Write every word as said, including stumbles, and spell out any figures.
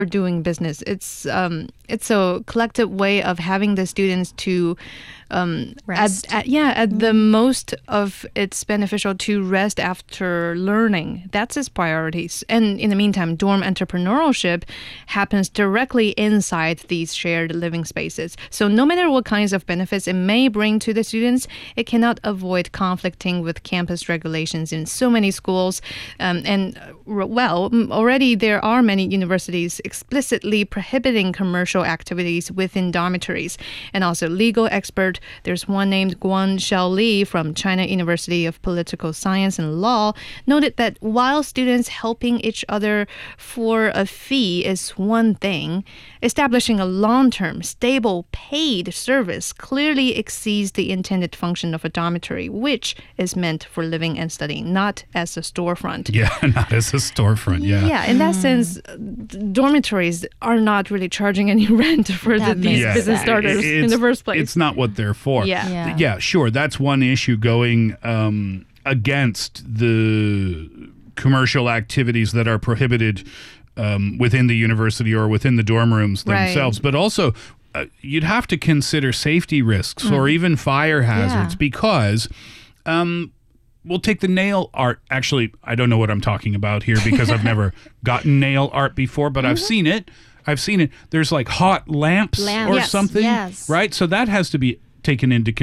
doing business. It's um, it's a collective way of having the students to um, rest. At, at, yeah, at mm. the most of it's beneficial to rest after learning. That's its priorities. And in the meantime, dorm entrepreneurship happens directly inside these shared living spaces. So no matter what kinds of benefits it may bring to the students, it cannot avoid conflicting with campus regulations in so many schools. Um, and well, already there are many universities explicitly prohibiting commercial activities within dormitories. And also legal expert, there's one named Guan Xiaoli from China University of Political Science and Law, noted that while students helping each other for a fee is one thing, establishing a long-term, stable, paid service clearly exceeds the intended function of a dormitory, which is meant for living and studying, not as a storefront. Yeah, not as a storefront, yeah. Yeah, in that sense, dormitories are not really charging any rent for the, these yeah, business starters it, in the first place. It's not what they're for. Yeah. Yeah, yeah sure. That's one issue going um, against the commercial activities that are prohibited um, within the university or within the dorm rooms themselves. Right. But also, uh, you'd have to consider safety risks mm. or even fire hazards yeah. because... Um, We'll take the nail art. Actually, I don't know what I'm talking about here because I've never gotten nail art before, but mm-hmm. I've seen it. I've seen it. There's like hot lamps Lamp. or yes, something, yes. right? So that has to be taken into consideration.